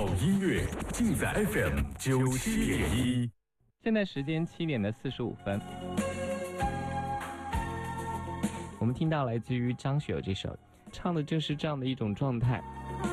好音乐尽在 FM97.1。 现在时间7点45分，我们听到来自于张学友这首，唱的正是这样的一种状态。